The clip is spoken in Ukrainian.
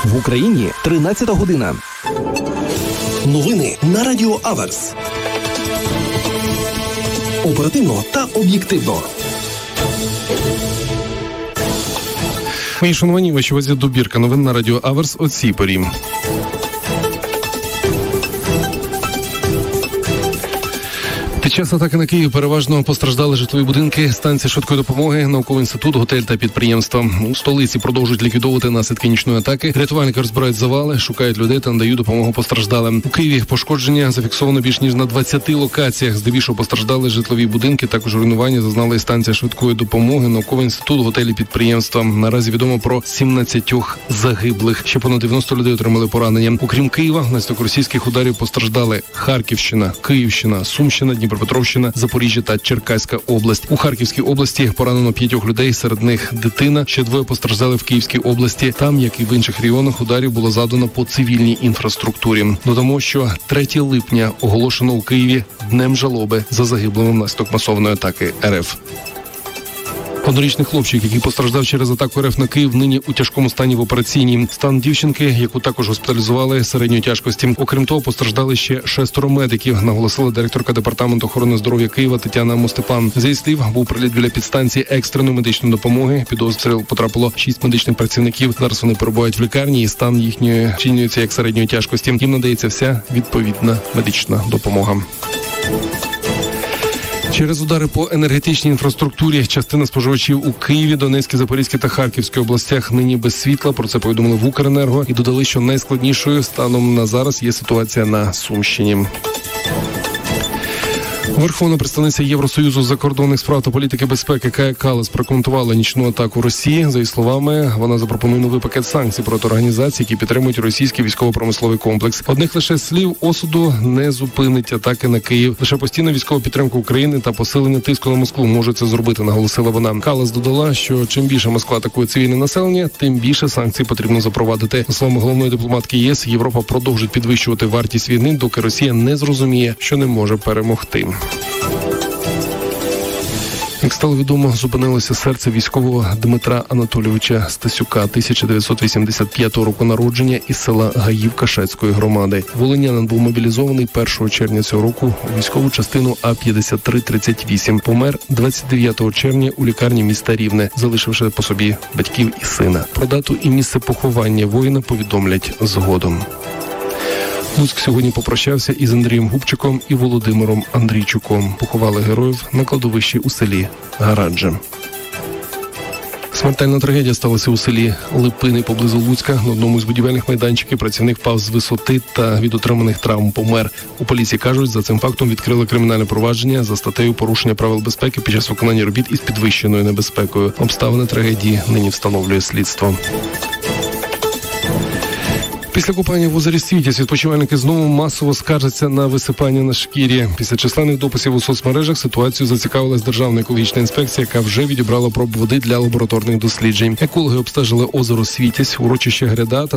В Україні 13 година. Новини на Радіо Аверс. Оперативно та об'єктивно. Мої шановані, ваші увазі добірка новин на Радіо Аверс о цій порі. Під час атаки на Київ переважно постраждали житлові будинки, станції швидкої допомоги, науковий інститут, готель та підприємства. У столиці продовжують ліквідовувати наслідки нічної атаки. Рятувальники розбирають завали, шукають людей та надають допомогу постраждалим. У Києві пошкодження зафіксовано більш ніж на 20 локаціях. Здебільшого постраждали житлові будинки, також руйнування зазнали і станція швидкої допомоги, науковий інститут, готелі, підприємства. Наразі відомо про 17 загиблих. Ще понад 90 людей отримали поранення. Окрім Києва, внаслідок російських ударів постраждали Харківщина, Київщина, Сумщина, Дніпропетровщина, Запоріжжя та Черкаська область. У Харківській області поранено 5 людей, серед них дитина. Ще 2 постраждали в Київській області. Там, як і в інших регіонах, ударів було завдано по цивільній інфраструктурі. Додамо, що 3 липня оголошено у Києві днем жалоби за загиблими внаслідок масованої атаки РФ. Однорічний хлопчик, який постраждав через атаку РФ на Київ, нині у тяжкому стані в операційній. Стан дівчинки, яку також госпіталізували, середньої тяжкості. Окрім того, постраждали ще 6 медиків, наголосила директорка департаменту охорони здоров'я Києва Тетяна Мостепан. За її слів, був приліт біля підстанції екстреної медичної допомоги. Під обстріл потрапило 6 медичних працівників. Зараз вони перебувають в лікарні, і стан їхньої оцінюється як середньої тяжкості. Їм надається вся відповідна медична допомога. Через удари по енергетичній інфраструктурі частина споживачів у Києві, Донецькій, Запорізькій та Харківській областях нині без світла. Про це повідомили в Укренерго і додали, що найскладнішою станом на зараз є ситуація на Сумщині. Верховна представниця Євросоюзу з закордонних справ та політики безпеки Кая Каллас прокоментувала нічну атаку Росії. За її словами, вона запропонує новий пакет санкцій проти організацій, які підтримують російський військово-промисловий комплекс. Одних лише слів осуду не зупинить атаки на Київ. Лише постійна військова підтримка України та посилення тиску на Москву може це зробити, наголосила вона. Каллас додала, що чим більше Москва атакує цивільне населення, тим більше санкцій потрібно запровадити. За словами головної дипломатки ЄС, Європа продовжить підвищувати вартість війни, доки Росія не зрозуміє, що не може перемогти. Як стало відомо, зупинилося серце військового Дмитра Анатолійовича Стасюка, 1985 року народження, із села Гаївка Шацької громади. Волинянин був мобілізований 1 червня цього року у військову частину А-5338. Помер 29 червня у лікарні міста Рівне, залишивши по собі батьків і сина. Про дату і місце поховання воїна повідомлять згодом. Луцьк сьогодні попрощався із Андрієм Губчиком і Володимиром Андрійчуком. Поховали героїв на кладовищі у селі Гарадже. Смертельна трагедія сталася у селі Липини поблизу Луцька. На одному з будівельних майданчиків працівник впав з висоти та від отриманих травм помер. У поліції кажуть, за цим фактом відкрили кримінальне провадження за статтею порушення правил безпеки під час виконання робіт із підвищеною небезпекою. Обставини трагедії нині встановлює слідство. Після купання в озері Світязь відпочивальники знову масово скаржаться на висипання на шкірі. Після численних дописів у соцмережах ситуацію зацікавилась Державна екологічна інспекція, яка вже відібрала проб води для лабораторних досліджень. Екологи обстежили озеро Світязь, урочище Гряда та